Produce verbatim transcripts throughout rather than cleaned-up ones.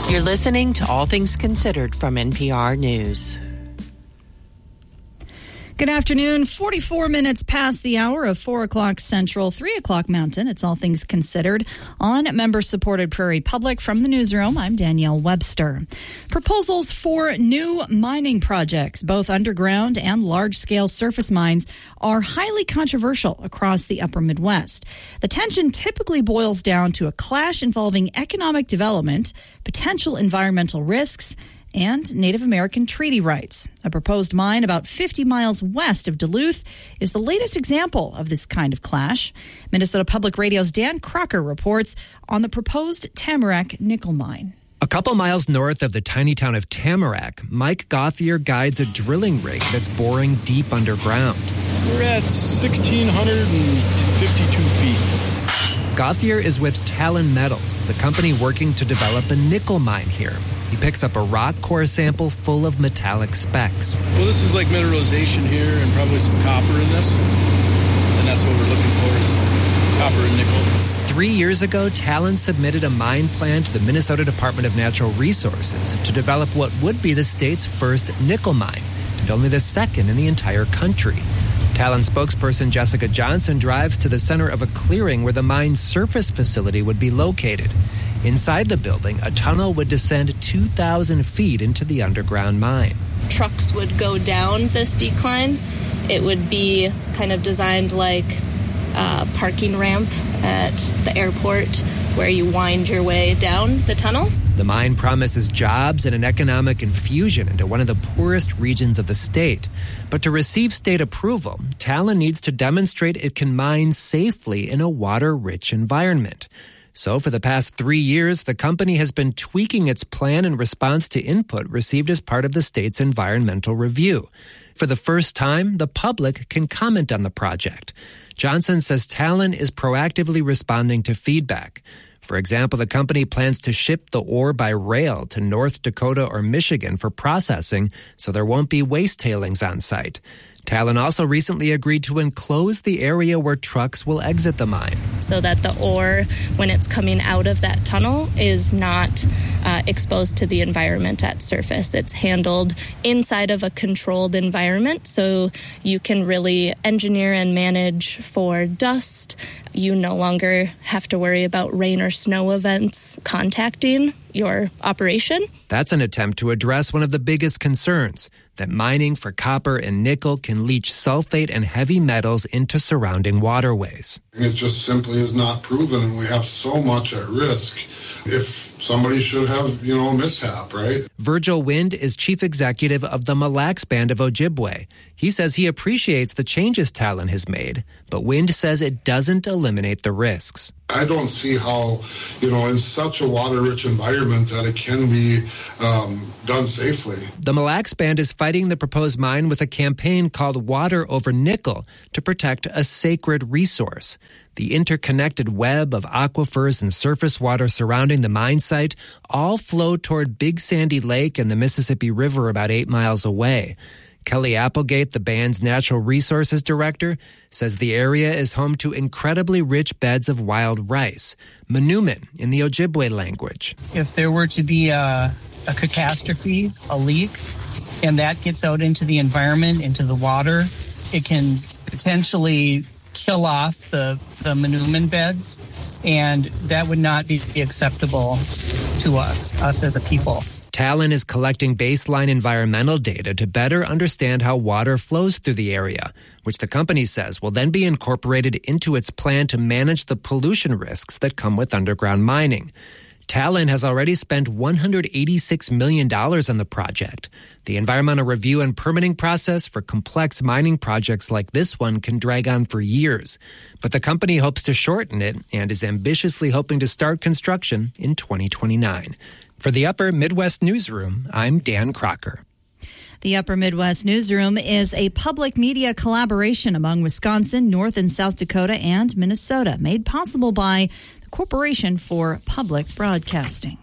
You're listening to All Things Considered from N P R News. Good afternoon. forty-four minutes past the hour of four o'clock Central, three o'clock Mountain. It's All Things Considered on member-supported Prairie Public. From the newsroom, I'm Danielle Webster. Proposals for new mining projects, both underground and large-scale surface mines, are highly controversial across the upper Midwest. The tension typically boils down to a clash involving economic development, potential environmental risks, and Native American treaty rights. A proposed mine about fifty miles west of Duluth is the latest example of this kind of clash. Minnesota Public Radio's Dan Crocker reports on the proposed Tamarack nickel mine. A couple miles north of the tiny town of Tamarack, Mike Gauthier guides a drilling rig that's boring deep underground. We're at one thousand six hundred fifty-two feet. Gauthier is with Talon Metals, the company working to develop a nickel mine here. He picks up a rock core sample full of metallic specks. Well, this is like mineralization here and probably some copper in this. And that's what we're looking for is copper and nickel. Three years ago, Talon submitted a mine plan to the Minnesota Department of Natural Resources to develop what would be the state's first nickel mine, and only the second in the entire country. Talon spokesperson Jessica Johnson drives to the center of a clearing where the mine's surface facility would be located. Inside the building, a tunnel would descend two thousand feet into the underground mine. Trucks would go down this decline. It would be kind of designed like a parking ramp at the airport where you wind your way down the tunnel. The mine promises jobs and an economic infusion into one of the poorest regions of the state. But to receive state approval, Talon needs to demonstrate it can mine safely in a water-rich environment. So for the past three years, the company has been tweaking its plan in response to input received as part of the state's environmental review. For the first time, the public can comment on the project. Johnson says Talon is proactively responding to feedback. For example, the company plans to ship the ore by rail to North Dakota or Michigan for processing, so there won't be waste tailings on site. Talon also recently agreed to enclose the area where trucks will exit the mine, so that the ore, when it's coming out of that tunnel, is not uh, exposed to the environment at surface. It's handled inside of a controlled environment, so you can really engineer and manage for dust. You no longer have to worry about rain or snow events contacting your operation. That's an attempt to address one of the biggest concerns, that mining for copper and nickel can leach sulfate and heavy metals into surrounding waterways. It just simply is not proven, and we have so much at risk if somebody should have, you know, a mishap, right? Virgil Wind is chief executive of the Mille Lacs Band of Ojibwe. He says he appreciates the changes Talon has made, but Wind says it doesn't eliminate the risks. I don't see how, you know, in such a water-rich environment that it can be um, done safely. The Mille Lacs Band is fighting the proposed mine with a campaign called Water Over Nickel to protect a sacred resource. The interconnected web of aquifers and surface water surrounding the mine site all flow toward Big Sandy Lake and the Mississippi River about eight miles away. Kelly Applegate, the band's natural resources director, says the area is home to incredibly rich beds of wild rice, manumin in the Ojibwe language. If there were to be a, a catastrophe, a leak, and that gets out into the environment, into the water, it can potentially kill off the, the manumin beds, and that would not be acceptable to us, us as a people. Talon is collecting baseline environmental data to better understand how water flows through the area, which the company says will then be incorporated into its plan to manage the pollution risks that come with underground mining. Talon has already spent one hundred eighty-six million dollars on the project. The environmental review and permitting process for complex mining projects like this one can drag on for years. But the company hopes to shorten it and is ambitiously hoping to start construction in twenty twenty-nine. For the Upper Midwest Newsroom, I'm Dan Crocker. The Upper Midwest Newsroom is a public media collaboration among Wisconsin, North and South Dakota, and Minnesota, made possible by the Corporation for Public Broadcasting.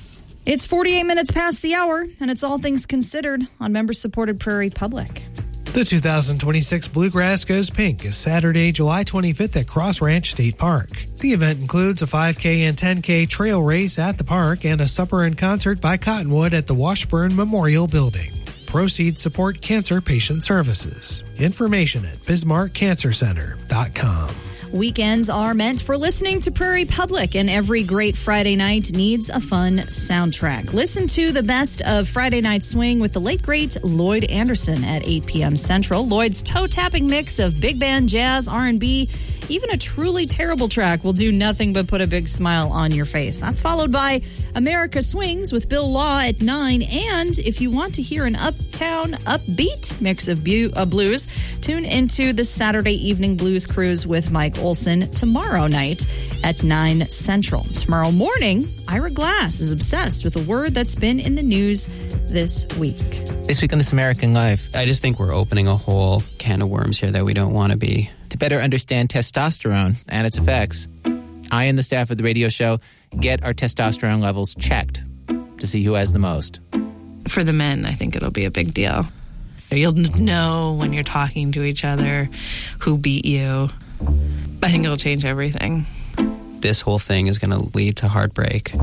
It's forty-eight minutes past the hour, and it's All Things Considered on member-supported Prairie Public. The two thousand twenty-six Bluegrass Goes Pink is Saturday, July twenty-fifth at Cross Ranch State Park. The event includes a five K and ten K trail race at the park and a supper and concert by Cottonwood at the Washburn Memorial Building. Proceeds support cancer patient services. Information at bismarck cancer center dot com. Weekends are meant for listening to Prairie Public, and every great Friday night needs a fun soundtrack. Listen to the best of Friday Night Swing with the late, great Lloyd Anderson at eight p.m. Central. Lloyd's toe-tapping mix of big band, jazz, R and B, even a truly terrible track will do nothing but put a big smile on your face. That's followed by America Swings with Bill Law at nine. And if you want to hear an uptown, upbeat mix of bu- uh, blues, tune into the Saturday Evening Blues Cruise with Mike Olson tomorrow night at nine Central. Tomorrow morning, Ira Glass is obsessed with a word that's been in the news this week. This week on This American Life. I just think we're opening a whole can of worms here that we don't want to be. To better understand testosterone and its effects, I and the staff of the radio show get our testosterone levels checked to see who has the most. For the men, I think it'll be a big deal. You'll know when you're talking to each other who beat you. I think it'll change everything. This whole thing is going to lead to heartbreak.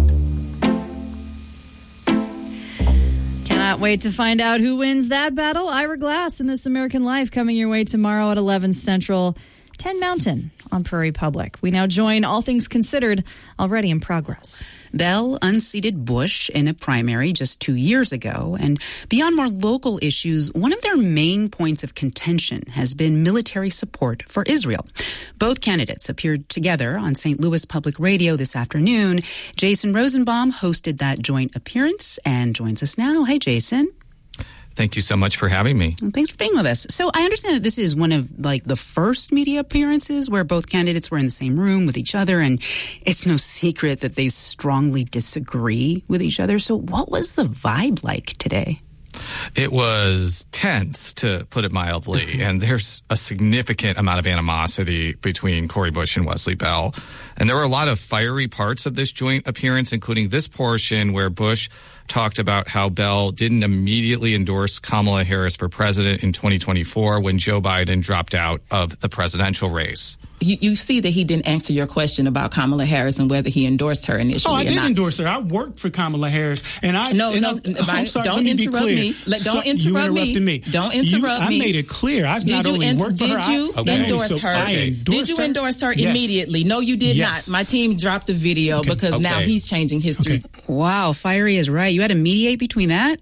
Cannot wait to find out who wins that battle. Ira Glass in This American Life coming your way tomorrow at eleven Central, ten Mountain on Prairie Public. We now join All Things Considered, already in progress. Bell unseated Bush in a primary just two years ago, and beyond more local issues, one of their main points of contention has been military support for Israel. Both candidates appeared together on Saint Louis Public Radio this afternoon. Jason Rosenbaum hosted that joint appearance and joins us now. Hey, Jason. Thank you so much for having me. Well, thanks for being with us. So I understand that this is one of like the first media appearances where both candidates were in the same room with each other, and it's no secret that they strongly disagree with each other. So what was the vibe like today? It was tense, to put it mildly, and there's a significant amount of animosity between Cori Bush and Wesley Bell. And there were a lot of fiery parts of this joint appearance, including this portion where Bush talked about how Bell didn't immediately endorse Kamala Harris for president in twenty twenty-four when Joe Biden dropped out of the presidential race. You, you see that he didn't answer your question about Kamala Harris and whether he endorsed her initially. Oh, I or did not. endorse her. I worked for Kamala Harris, and I no, and no. I, I'm sorry, don't let me interrupt be clear. me. Let, don't so, interrupt you interrupted me. me. Don't interrupt you, me. I made it clear. I've did not you only ent- worked for did her. you I, okay. endorse so her? I endorsed did you her? endorse her yes. immediately? No, you did yes. not. My team dropped the video okay. because okay. now he's changing history. Okay. Wow, fiery is right. You had to mediate between that?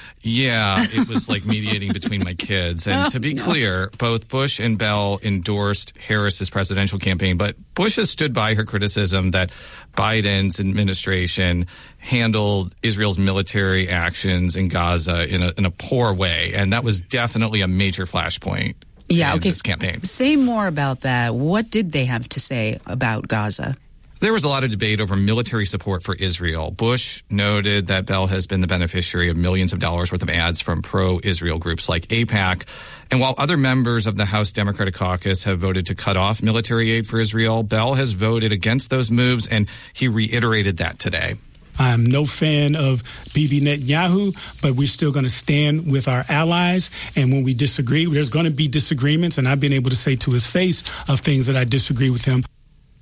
Yeah, it was like mediating between my kids. And to be clear, both Bush and Bell endorsed Harris's presidential campaign, but Bush has stood by her criticism that Biden's administration handled Israel's military actions in Gaza in a, in a poor way. And that was definitely a major flashpoint yeah, in okay. this campaign. Say more about that. What did they have to say about Gaza? There was a lot of debate over military support for Israel. Bush noted that Bell has been the beneficiary of millions of dollars worth of ads from pro-Israel groups like AIPAC. And while other members of the House Democratic Caucus have voted to cut off military aid for Israel, Bell has voted against those moves, and he reiterated that today. I'm no fan of Bibi Netanyahu, but we're still going to stand with our allies. And when we disagree, there's going to be disagreements. And I've been able to say to his face of things that I disagree with him.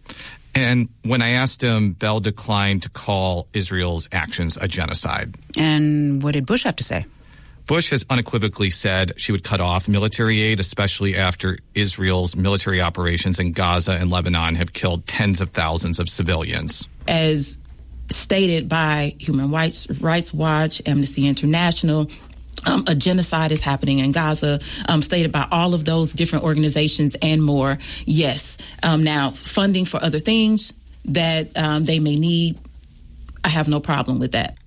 And when I asked him, Bell declined to call Israel's actions a genocide. And what did Bush have to say? Bush has unequivocally said she would cut off military aid, especially after Israel's military operations in Gaza and Lebanon have killed tens of thousands of civilians. As stated by Human Rights, Rights Watch, Amnesty International, Um, a genocide is happening in Gaza, um, stated by all of those different organizations and more. Yes. Um, now, funding for other things that um, they may need, I have no problem with that.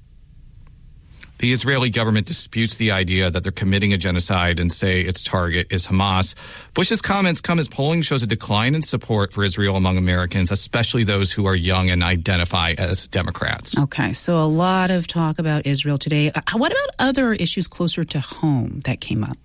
The Israeli government disputes the idea that they're committing a genocide and say its target is Hamas. Bush's comments come as polling shows a decline in support for Israel among Americans, especially those who are young and identify as Democrats. Okay, so a lot of talk about Israel today. Uh, what about other issues closer to home that came up?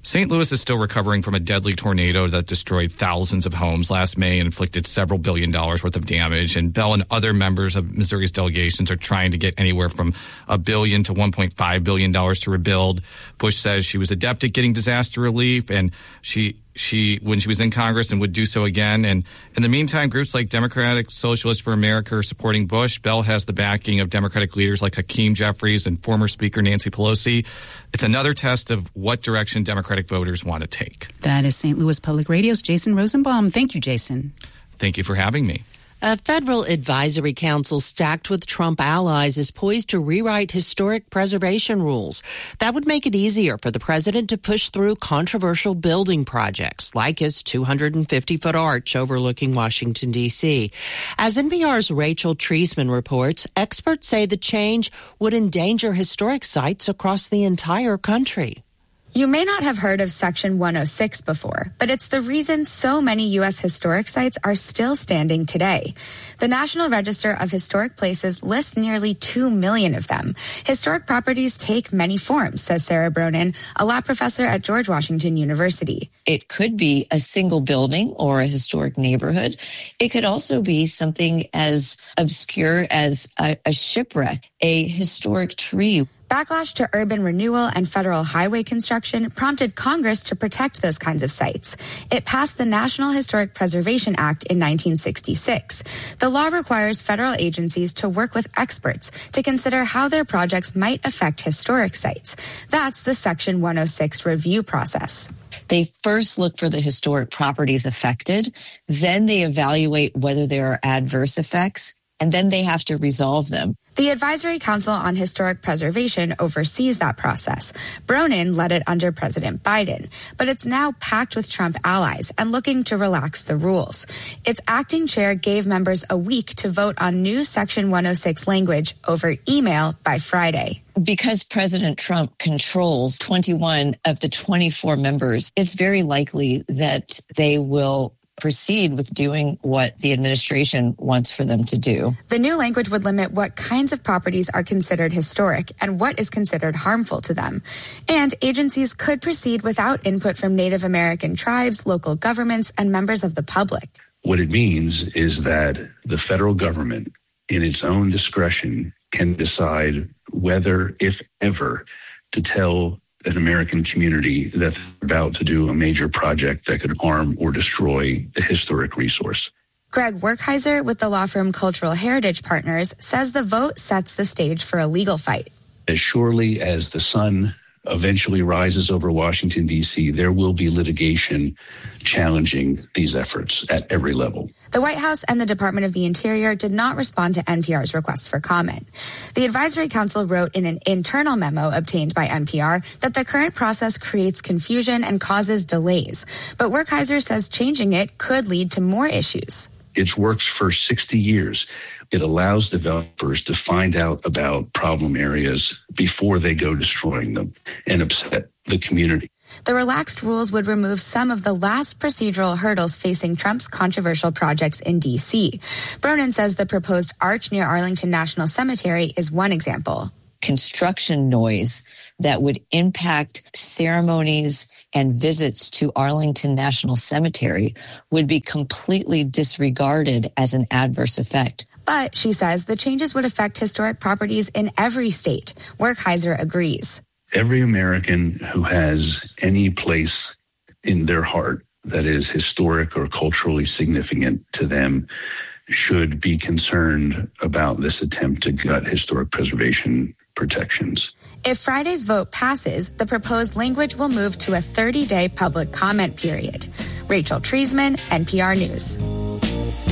Saint Louis is still recovering from a deadly tornado that destroyed thousands of homes last May and inflicted several billion dollars worth of damage. And Bell and other members of Missouri's delegations are trying to get anywhere from a billion to one point five billion dollars to rebuild. Bush says she was adept at getting disaster relief, and she she when she was in Congress and would do so again. And in the meantime, groups like Democratic Socialists for America are supporting Bush. Bell has the backing of Democratic leaders like Hakeem Jeffries and former Speaker Nancy Pelosi. It's another test of what direction Democratic voters want to take. That is Saint Louis Public Radio's Jason Rosenbaum. Thank you, Jason. Thank you for having me. A federal advisory council stacked with Trump allies is poised to rewrite historic preservation rules. That would make it easier for the president to push through controversial building projects, like his two hundred fifty foot arch overlooking Washington, D C. As N P R's Rachel Treisman reports, experts say the change would endanger historic sites across the entire country. You may not have heard of Section one oh six before, but it's the reason so many U S historic sites are still standing today. The National Register of Historic Places lists nearly two million of them. Historic properties take many forms, says Sarah Bronin, a law professor at George Washington University. It could be a single building or a historic neighborhood. It could also be something as obscure as a, a shipwreck, a historic tree. Backlash to urban renewal and federal highway construction prompted Congress to protect those kinds of sites. It passed the National Historic Preservation Act in nineteen sixty-six. The law requires federal agencies to work with experts to consider how their projects might affect historic sites. That's the Section one oh six review process. They first look for the historic properties affected, then they evaluate whether there are adverse effects, and then they have to resolve them. The Advisory Council on Historic Preservation oversees that process. Bronin led it under President Biden, but it's now packed with Trump allies and looking to relax the rules. Its acting chair gave members a week to vote on new Section one oh six language over email by Friday. Because President Trump controls twenty-one of the twenty-four members, it's very likely that they will proceed with doing what the administration wants for them to do. The new language would limit what kinds of properties are considered historic and what is considered harmful to them. And agencies could proceed without input from Native American tribes, local governments, and members of the public. What it means is that the federal government, in its own discretion, can decide whether, if ever, to tell an American community that they're about to do a major project that could harm or destroy a historic resource. Greg Werkheiser with the law firm Cultural Heritage Partners says the vote sets the stage for a legal fight. As surely as the sun eventually rises over Washington, D C, there will be litigation challenging these efforts at every level. The White House and the Department of the Interior did not respond to N P R's request for comment. The Advisory Council wrote in an internal memo obtained by N P R that the current process creates confusion and causes delays. But Werkheiser says changing it could lead to more issues. It's worked for sixty years. It allows developers to find out about problem areas before they go destroying them and upset the community. The relaxed rules would remove some of the last procedural hurdles facing Trump's controversial projects in D C. Bronin says the proposed arch near Arlington National Cemetery is one example. Construction noise that would impact ceremonies and visits to Arlington National Cemetery would be completely disregarded as an adverse effect. But, she says, the changes would affect historic properties in every state. Werkheiser agrees. Every American who has any place in their heart that is historic or culturally significant to them should be concerned about this attempt to gut historic preservation protections. If Friday's vote passes, the proposed language will move to a thirty-day public comment period. Rachel Treisman, N P R News.